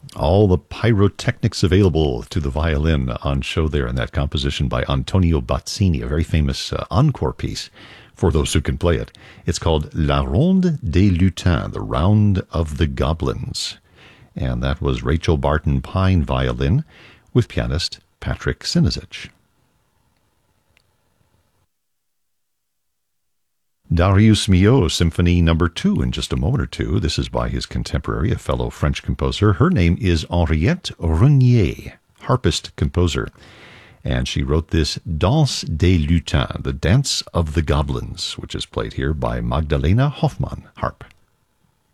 All the pyrotechnics available to the violin on show there in that composition by Antonio Bazzini, a very famous encore piece for those who can play it. It's called La Ronde des Lutins, the Round of the Goblins. And that was Rachel Barton Pine violin with pianist Patrick Sinisic. Darius Milhaud, Symphony No. 2 in just a moment or two. This is by his contemporary, a fellow French composer. Her name is Henriette Renier, harpist composer. And she wrote this Danse des Lutins, the Dance of the Goblins, which is played here by Magdalena Hoffmann, harp.